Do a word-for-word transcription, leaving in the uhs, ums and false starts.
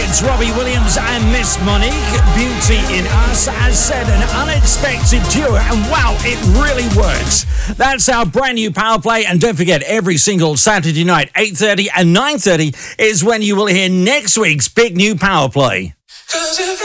It's Robbie Williams and Miss Monique. Beauty in Us, as said, an unexpected duo, and wow, it really works. That's our brand new Power Play, and don't forget, every single Saturday night, eight thirty and nine thirty is when you will hear next week's big new Power Play.